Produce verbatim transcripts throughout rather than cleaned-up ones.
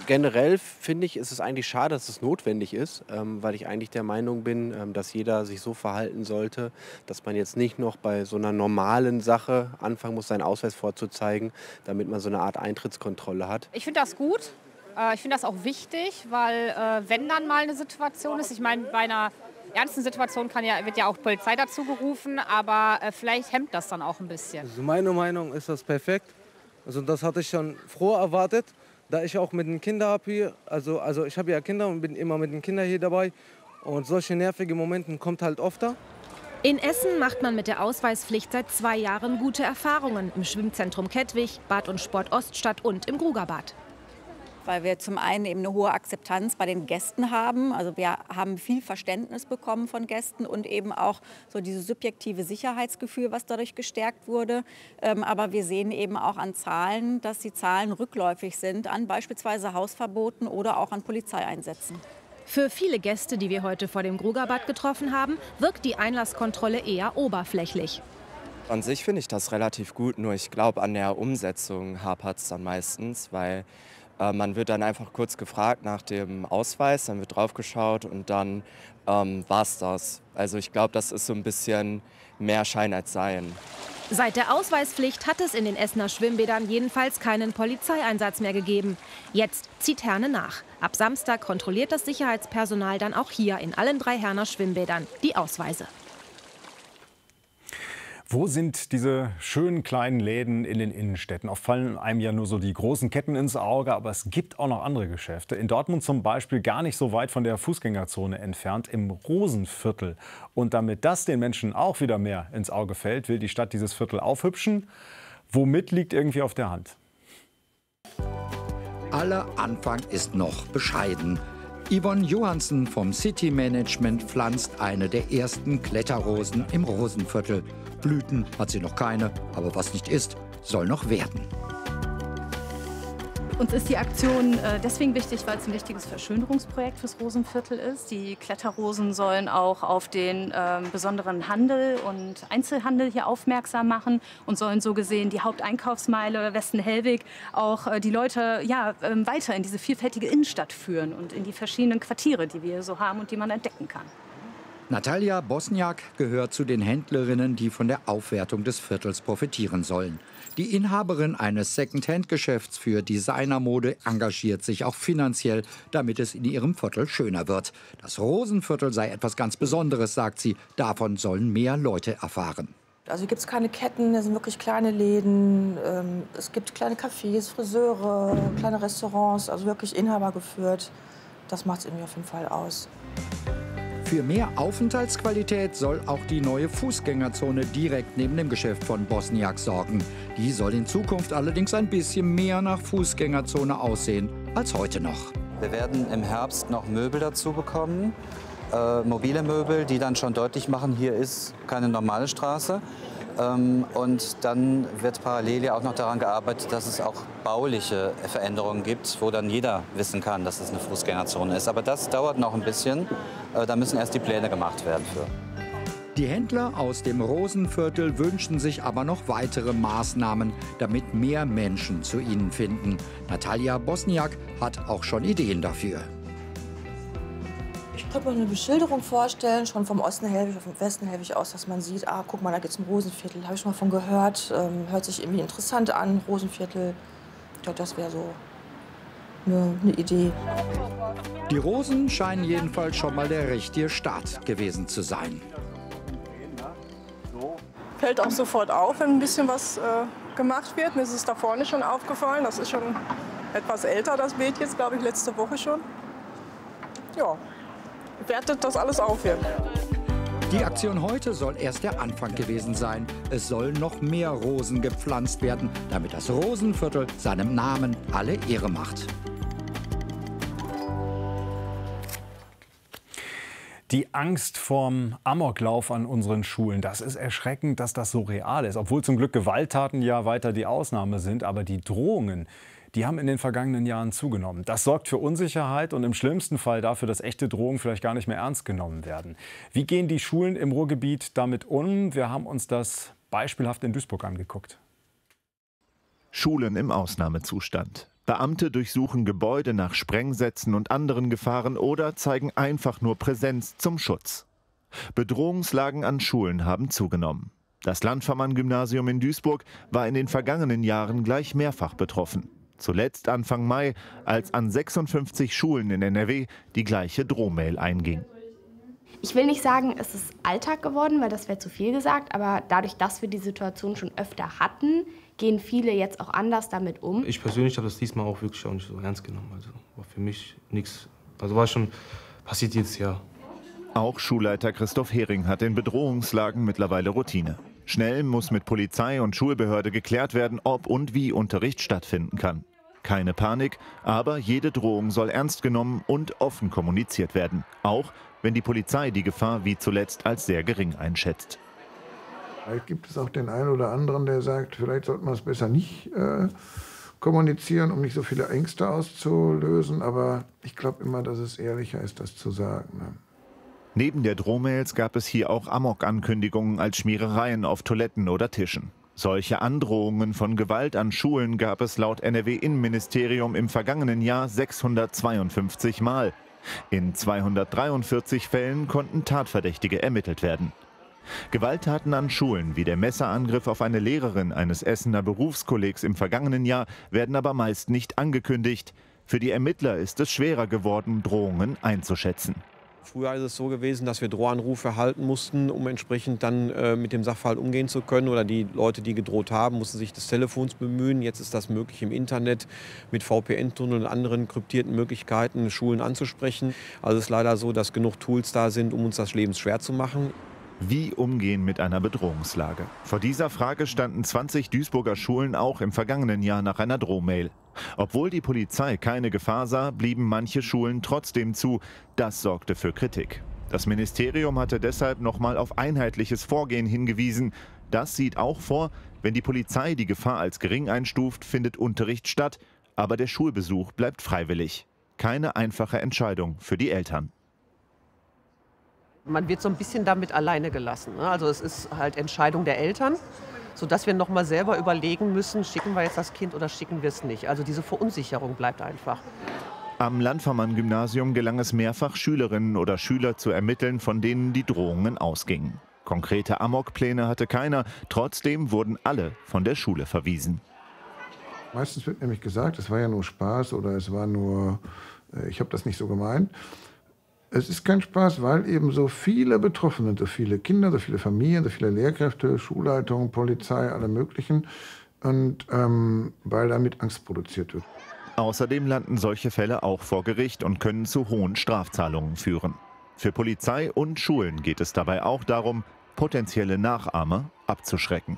generell finde ich, ist es eigentlich schade, dass es notwendig ist, ähm, weil ich eigentlich der Meinung bin, ähm, dass jeder sich so verhalten sollte, dass man jetzt nicht noch bei so einer normalen Sache anfangen muss, seinen Ausweis vorzuzeigen, damit man so eine Art Eintrittskontrolle hat. Ich finde das gut. Äh, ich finde das auch wichtig, weil äh, wenn dann mal eine Situation ist, ich meine, bei einer ernsten Situation kann ja, wird ja auch Polizei dazu gerufen, aber äh, vielleicht hemmt das dann auch ein bisschen. Also meiner Meinung ist das perfekt. Also das hatte ich schon früher erwartet, da ich auch mit den Kindern habe hier. Also, also ich habe ja Kinder und bin immer mit den Kindern hier dabei. Und solche nervige Momente kommt halt öfter. In Essen macht man mit der Ausweispflicht seit zwei Jahren gute Erfahrungen. Im Schwimmzentrum Kettwig, Bad und Sport Oststadt und im Grugerbad. Weil wir zum einen eben eine hohe Akzeptanz bei den Gästen haben. Also wir haben viel Verständnis bekommen von Gästen und eben auch so dieses subjektive Sicherheitsgefühl, was dadurch gestärkt wurde. Ähm, aber wir sehen eben auch an Zahlen, dass die Zahlen rückläufig sind an beispielsweise Hausverboten oder auch an Polizeieinsätzen. Für viele Gäste, die wir heute vor dem Grugerbad getroffen haben, wirkt die Einlasskontrolle eher oberflächlich. An sich finde ich das relativ gut, nur ich glaube, an der Umsetzung hapert es dann meistens, weil äh, man wird dann einfach kurz gefragt nach dem Ausweis, dann wird drauf geschaut und dann ähm, war es das. Also ich glaube, das ist so ein bisschen mehr Schein als Sein. Seit der Ausweispflicht hat es in den Essener Schwimmbädern jedenfalls keinen Polizeieinsatz mehr gegeben. Jetzt zieht Herne nach. Ab Samstag kontrolliert das Sicherheitspersonal dann auch hier in allen drei Herner Schwimmbädern die Ausweise. Wo sind diese schönen kleinen Läden in den Innenstädten? Oft fallen einem ja nur so die großen Ketten ins Auge, aber es gibt auch noch andere Geschäfte. In Dortmund zum Beispiel, gar nicht so weit von der Fußgängerzone entfernt, im Rosenviertel. Und damit das den Menschen auch wieder mehr ins Auge fällt, will die Stadt dieses Viertel aufhübschen. Womit liegt irgendwie auf der Hand? Aller Anfang ist noch bescheiden. Yvonne Johansen vom City Management pflanzt eine der ersten Kletterrosen im Rosenviertel. Blüten hat sie noch keine, aber was nicht ist, soll noch werden. Uns ist die Aktion äh, deswegen wichtig, weil es ein wichtiges Verschönerungsprojekt fürs Rosenviertel ist. Die Kletterrosen sollen auch auf den äh, besonderen Handel und Einzelhandel hier aufmerksam machen und sollen so gesehen die Haupteinkaufsmeile Westen-Hellwig auch äh, die Leute ja, äh, weiter in diese vielfältige Innenstadt führen und in die verschiedenen Quartiere, die wir hier so haben und die man entdecken kann. Natalia Bosniak gehört zu den Händlerinnen, die von der Aufwertung des Viertels profitieren sollen. Die Inhaberin eines Second-Hand-Geschäfts für Designermode engagiert sich auch finanziell, damit es in ihrem Viertel schöner wird. Das Rosenviertel sei etwas ganz Besonderes, sagt sie. Davon sollen mehr Leute erfahren. Also hier gibt es keine Ketten, das sind wirklich kleine Läden. Ähm, es gibt kleine Cafés, Friseure, kleine Restaurants, also wirklich Inhaber geführt. Das macht es irgendwie auf jeden Fall aus. Für mehr Aufenthaltsqualität soll auch die neue Fußgängerzone direkt neben dem Geschäft von Bosniak sorgen. Die soll in Zukunft allerdings ein bisschen mehr nach Fußgängerzone aussehen als heute noch. Wir werden im Herbst noch Möbel dazu bekommen, äh, mobile Möbel, die dann schon deutlich machen, hier ist keine normale Straße. Ähm, und dann wird parallel ja auch noch daran gearbeitet, dass es auch bauliche Veränderungen gibt, wo dann jeder wissen kann, dass es eine Fußgängerzone ist. Aber das dauert noch ein bisschen. Äh, da müssen erst die Pläne gemacht werden für. Die Händler aus dem Rosenviertel wünschen sich aber noch weitere Maßnahmen, damit mehr Menschen zu ihnen finden. Natalia Bosniak hat auch schon Ideen dafür. Ich könnte mir eine Beschilderung vorstellen, schon vom Osten Hellwig auf den Westen Hellwig aus, dass man sieht, ah, guck mal, da geht's zum Rosenviertel. Habe ich schon mal von gehört, ähm, hört sich irgendwie interessant an, Rosenviertel. Ich glaube, das wäre so eine, eine Idee. Die Rosen scheinen jedenfalls schon mal der richtige Start gewesen zu sein. Fällt auch sofort auf, wenn ein bisschen was äh, gemacht wird. Mir ist es da vorne schon aufgefallen. Das ist schon etwas älter, das Beet jetzt, glaube ich, letzte Woche schon. Ja. Wertet das alles auf hier. Die Aktion heute soll erst der Anfang gewesen sein. Es sollen noch mehr Rosen gepflanzt werden, damit das Rosenviertel seinem Namen alle Ehre macht. Die Angst vorm Amoklauf an unseren Schulen, das ist erschreckend, dass das so real ist. Obwohl zum Glück Gewalttaten ja weiter die Ausnahme sind, aber die Drohungen, die haben in den vergangenen Jahren zugenommen. Das sorgt für Unsicherheit und im schlimmsten Fall dafür, dass echte Drohungen vielleicht gar nicht mehr ernst genommen werden. Wie gehen die Schulen im Ruhrgebiet damit um? Wir haben uns das beispielhaft in Duisburg angeguckt. Schulen im Ausnahmezustand. Beamte durchsuchen Gebäude nach Sprengsätzen und anderen Gefahren oder zeigen einfach nur Präsenz zum Schutz. Bedrohungslagen an Schulen haben zugenommen. Das Landvermann-Gymnasium in Duisburg war in den vergangenen Jahren gleich mehrfach betroffen. Zuletzt Anfang Mai, als an sechsundfünfzig Schulen in N R W die gleiche Drohmail einging. Ich will nicht sagen, es ist Alltag geworden, weil das wäre zu viel gesagt, aber dadurch, dass wir die Situation schon öfter hatten, gehen viele jetzt auch anders damit um. Ich persönlich habe das diesmal auch wirklich auch nicht so ernst genommen. Also war für mich nichts, also war schon, passiert jetzt ja. Auch Schulleiter Christoph Hering hat in Bedrohungslagen mittlerweile Routine. Schnell muss mit Polizei und Schulbehörde geklärt werden, ob und wie Unterricht stattfinden kann. Keine Panik, aber jede Drohung soll ernst genommen und offen kommuniziert werden. Auch wenn die Polizei die Gefahr wie zuletzt als sehr gering einschätzt. Vielleicht gibt es auch den einen oder anderen, der sagt, vielleicht sollte man es besser nicht äh, kommunizieren, um nicht so viele Ängste auszulösen. Aber ich glaube immer, dass es ehrlicher ist, das zu sagen. Ne? Neben der Drohmails gab es hier auch Amok-Ankündigungen als Schmierereien auf Toiletten oder Tischen. Solche Androhungen von Gewalt an Schulen gab es laut N R W-Innenministerium im vergangenen Jahr sechshundertzweiundfünfzig Mal. In zweihundertdreiundvierzig Fällen konnten Tatverdächtige ermittelt werden. Gewalttaten an Schulen wie der Messerangriff auf eine Lehrerin eines Essener Berufskollegs im vergangenen Jahr werden aber meist nicht angekündigt. Für die Ermittler ist es schwerer geworden, Drohungen einzuschätzen. Früher ist es so gewesen, dass wir Drohanrufe erhalten mussten, um entsprechend dann äh, mit dem Sachverhalt umgehen zu können. Oder die Leute, die gedroht haben, mussten sich des Telefons bemühen. Jetzt ist das möglich im Internet mit V P N-Tunneln und anderen kryptierten Möglichkeiten, Schulen anzusprechen. Also es ist leider so, dass genug Tools da sind, um uns das Leben schwer zu machen. Wie umgehen mit einer Bedrohungslage? Vor dieser Frage standen zwanzig Duisburger Schulen auch im vergangenen Jahr nach einer Drohmail. Obwohl die Polizei keine Gefahr sah, blieben manche Schulen trotzdem zu. Das sorgte für Kritik. Das Ministerium hatte deshalb noch mal auf einheitliches Vorgehen hingewiesen. Das sieht auch vor, wenn die Polizei die Gefahr als gering einstuft, findet Unterricht statt. Aber der Schulbesuch bleibt freiwillig. Keine einfache Entscheidung für die Eltern. Man wird so ein bisschen damit alleine gelassen. Also es ist halt Entscheidung der Eltern, sodass wir noch mal selber überlegen müssen, schicken wir jetzt das Kind oder schicken wir es nicht. Also diese Verunsicherung bleibt einfach. Am Landvermann-Gymnasium gelang es mehrfach, Schülerinnen oder Schüler zu ermitteln, von denen die Drohungen ausgingen. Konkrete Amokpläne hatte keiner, trotzdem wurden alle von der Schule verwiesen. Meistens wird nämlich gesagt, es war ja nur Spaß oder es war nur, ich habe das nicht so gemeint. Es ist kein Spaß, weil eben so viele betroffen sind, so viele Kinder, so viele Familien, so viele Lehrkräfte, Schulleitungen, Polizei, alle möglichen. Und ähm, weil damit Angst produziert wird. Außerdem landen solche Fälle auch vor Gericht und können zu hohen Strafzahlungen führen. Für Polizei und Schulen geht es dabei auch darum, potenzielle Nachahmer abzuschrecken.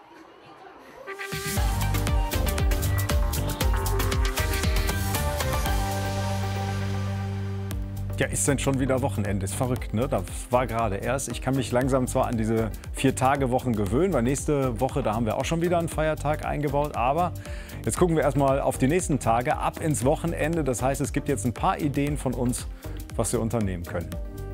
Ja, ist denn schon wieder Wochenende? Ist verrückt, ne? Das war gerade erst. Ich kann mich langsam zwar an diese Vier-Tage-Wochen gewöhnen, weil nächste Woche, da haben wir auch schon wieder einen Feiertag eingebaut. Aber jetzt gucken wir erstmal auf die nächsten Tage, ab ins Wochenende. Das heißt, es gibt jetzt ein paar Ideen von uns, was wir unternehmen können.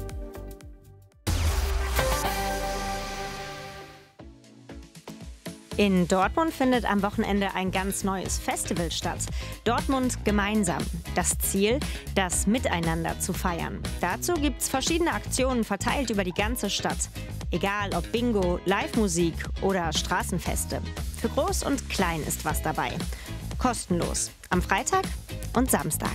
In Dortmund findet am Wochenende ein ganz neues Festival statt. Dortmund gemeinsam. Das Ziel, das Miteinander zu feiern. Dazu gibt es verschiedene Aktionen verteilt über die ganze Stadt. Egal ob Bingo, Live-Musik oder Straßenfeste. Für Groß und Klein ist was dabei. Kostenlos. Am Freitag und Samstag.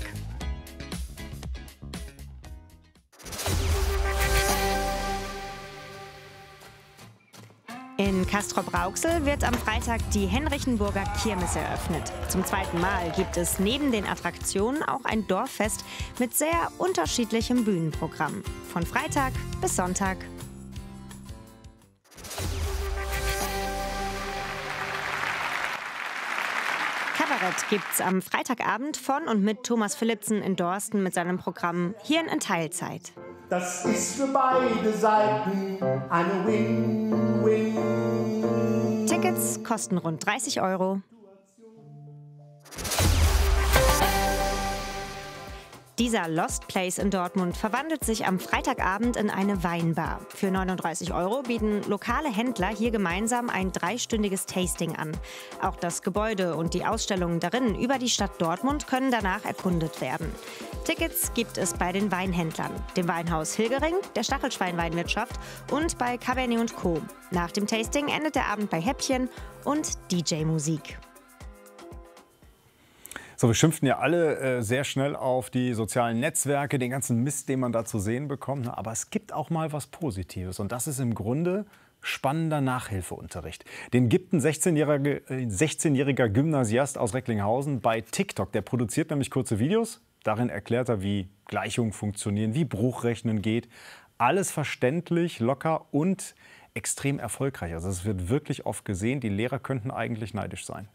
In Castrop-Rauxel wird am Freitag die Henrichenburger Kirmes eröffnet. Zum zweiten Mal gibt es neben den Attraktionen auch ein Dorffest mit sehr unterschiedlichem Bühnenprogramm. Von Freitag bis Sonntag. Kabarett gibt's am Freitagabend von und mit Thomas Philippsen in Dorsten mit seinem Programm Hirn in Teilzeit. Das ist für beide Seiten eine Win-Win. Tickets kosten rund dreißig Euro. Dieser Lost Place in Dortmund verwandelt sich am Freitagabend in eine Weinbar. Für neununddreißig Euro bieten lokale Händler hier gemeinsam ein dreistündiges Tasting an. Auch das Gebäude und die Ausstellungen darin über die Stadt Dortmund können danach erkundet werden. Tickets gibt es bei den Weinhändlern, dem Weinhaus Hilgering, der Stachelschwein-Weinwirtschaft und bei Cabernet und Co. Nach dem Tasting endet der Abend bei Häppchen und D J-Musik. So, wir schimpften ja alle äh, sehr schnell auf die sozialen Netzwerke, den ganzen Mist, den man da zu sehen bekommt. Aber es gibt auch mal was Positives. Und das ist im Grunde spannender Nachhilfeunterricht. Den gibt ein sechzehnjähriger Gymnasiast aus Recklinghausen bei TikTok. Der produziert nämlich kurze Videos. Darin erklärt er, wie Gleichungen funktionieren, wie Bruchrechnen geht. Alles verständlich, locker und extrem erfolgreich. Also es wird wirklich oft gesehen. Die Lehrer könnten eigentlich neidisch sein.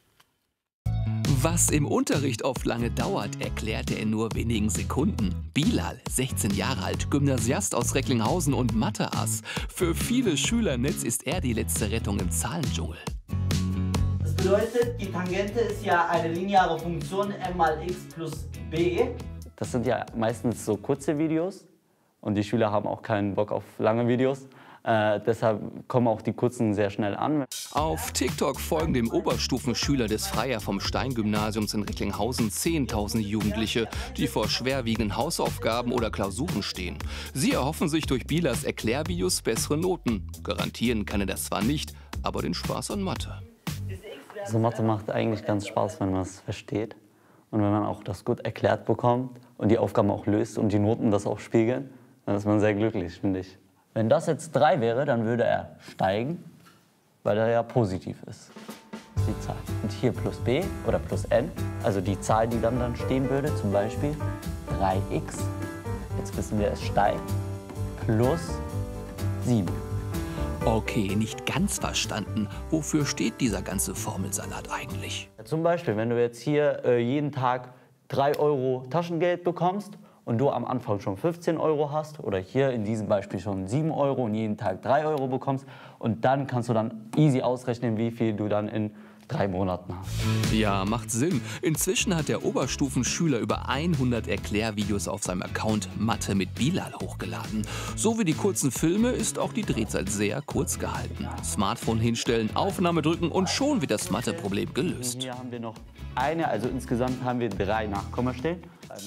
Was im Unterricht oft lange dauert, erklärt er in nur wenigen Sekunden. Bilal, sechzehn Jahre alt, Gymnasiast aus Recklinghausen und Mathe-Ass. Für viele Schüler im Netz ist er die letzte Rettung im Zahlendschungel. Das bedeutet, die Tangente ist ja eine lineare Funktion m mal x plus b. Das sind ja meistens so kurze Videos und die Schüler haben auch keinen Bock auf lange Videos. Äh, deshalb kommen auch die kurzen sehr schnell an. Auf TikTok folgen dem Oberstufenschüler des Freier vom Stein-Gymnasiums in Recklinghausen zehntausend Jugendliche, die vor schwerwiegenden Hausaufgaben oder Klausuren stehen. Sie erhoffen sich durch Bilals Erklärvideos bessere Noten. Garantieren kann er das zwar nicht, aber den Spaß an Mathe. Also Mathe macht eigentlich ganz Spaß, wenn man es versteht und wenn man auch das gut erklärt bekommt und die Aufgaben auch löst und die Noten das auch spiegeln, dann ist man sehr glücklich, finde ich. Wenn das jetzt drei wäre, dann würde er steigen, weil er ja positiv ist, die Zahl. Und hier plus b oder plus n, also die Zahl, die dann, dann stehen würde, zum Beispiel drei x, jetzt wissen wir, es steigt, plus sieben. Okay, nicht ganz verstanden. Wofür steht dieser ganze Formelsalat eigentlich? Ja, zum Beispiel, wenn du jetzt hier äh, jeden Tag drei Euro Taschengeld bekommst, und du am Anfang schon fünfzehn Euro hast oder hier in diesem Beispiel schon sieben Euro und jeden Tag drei Euro bekommst und dann kannst du dann easy ausrechnen, wie viel du dann in drei Monaten hast. Ja, macht Sinn. Inzwischen hat der Oberstufenschüler über hundert Erklärvideos auf seinem Account Mathe mit Bilal hochgeladen. So wie die kurzen Filme ist auch die Drehzeit sehr kurz gehalten. Smartphone hinstellen, Aufnahme drücken und schon wird das Matheproblem gelöst. Hier haben wir noch eine, also insgesamt haben wir drei Nachkommastellen.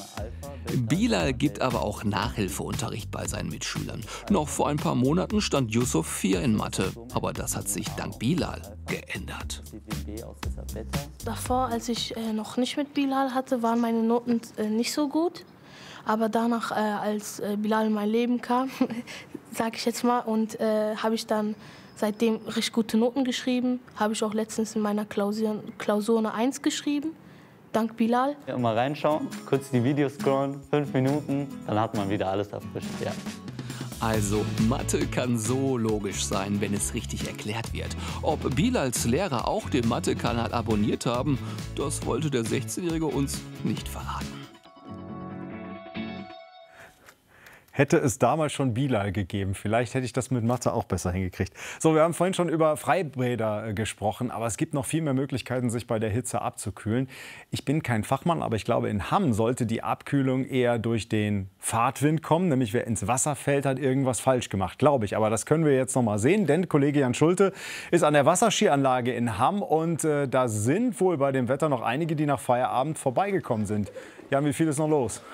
Bilal gibt aber auch Nachhilfeunterricht bei seinen Mitschülern. Noch vor ein paar Monaten stand Yusuf vier in Mathe, aber das hat sich dank Bilal geändert. Davor, als ich äh, noch nicht mit Bilal hatte, waren meine Noten äh, nicht so gut. Aber danach, äh, als äh, Bilal in mein Leben kam, sage ich jetzt mal, und äh, habe ich dann seitdem richtig gute Noten geschrieben. Habe ich auch letztens in meiner Klausur, Klausur eine eins geschrieben. Dank Bilal. Ja, mal reinschauen, kurz die Videos scrollen, fünf Minuten, dann hat man wieder alles erfrischt. Ja. Also, Mathe kann so logisch sein, wenn es richtig erklärt wird. Ob Bilals Lehrer auch den Mathe-Kanal abonniert haben, das wollte der sechzehnjährige uns nicht verraten. Hätte es damals schon Bilal gegeben. Vielleicht hätte ich das mit Mathe auch besser hingekriegt. So, wir haben vorhin schon über Freibäder äh, gesprochen, aber es gibt noch viel mehr Möglichkeiten, sich bei der Hitze abzukühlen. Ich bin kein Fachmann, aber ich glaube, in Hamm sollte die Abkühlung eher durch den Fahrtwind kommen. Nämlich wer ins Wasser fällt, hat irgendwas falsch gemacht, glaube ich. Aber das können wir jetzt noch mal sehen, denn Kollege Jan Schulte ist an der Wasserskianlage in Hamm und äh, da sind wohl bei dem Wetter noch einige, die nach Feierabend vorbeigekommen sind. Jan, wie viel ist noch los?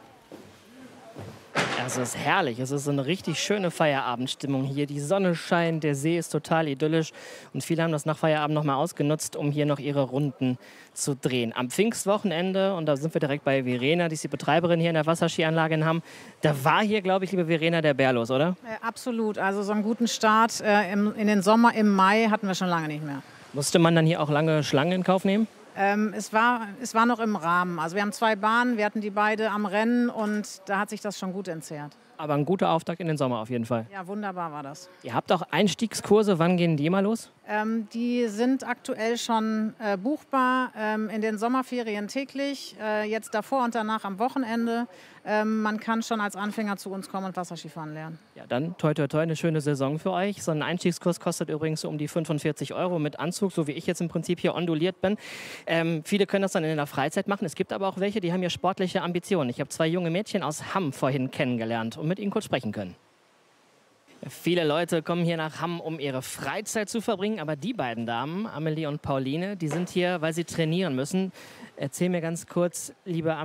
Es ist herrlich, es ist so eine richtig schöne Feierabendstimmung hier. Die Sonne scheint, der See ist total idyllisch und viele haben das nach Feierabend noch mal ausgenutzt, um hier noch ihre Runden zu drehen. Am Pfingstwochenende, und da sind wir direkt bei Verena, die ist die Betreiberin hier in der Wasserskianlage in Hamm, da war hier, glaube ich, liebe Verena, der Bär los, oder? Äh, absolut, also so einen guten Start äh, im, in den Sommer, im Mai hatten wir schon lange nicht mehr. Musste man dann hier auch lange Schlangen in Kauf nehmen? Ähm, es war, es war noch im Rahmen. Also wir haben zwei Bahnen, wir hatten die beide am Rennen und da hat sich das schon gut entzerrt. Aber ein guter Auftakt in den Sommer auf jeden Fall. Ja, wunderbar war das. Ihr habt auch Einstiegskurse. Wann gehen die mal los? Ähm, die sind aktuell schon äh, buchbar, ähm, in den Sommerferien täglich, äh, jetzt davor und danach am Wochenende. Ähm, man kann schon als Anfänger zu uns kommen und Wasserskifahren lernen. Ja, dann toi toi toi, eine schöne Saison für euch. So ein Einstiegskurs kostet übrigens so um die fünfundvierzig Euro mit Anzug, so wie ich jetzt im Prinzip hier onduliert bin. Ähm, viele können das dann in der Freizeit machen. Es gibt aber auch welche, die haben ja sportliche Ambitionen. Ich habe zwei junge Mädchen aus Hamm vorhin kennengelernt und mit ihnen kurz sprechen können. Viele Leute kommen hier nach Hamm, um ihre Freizeit zu verbringen, aber die beiden Damen, Amelie und Pauline, die sind hier, weil sie trainieren müssen. Erzähl mir ganz kurz, liebe Amelie,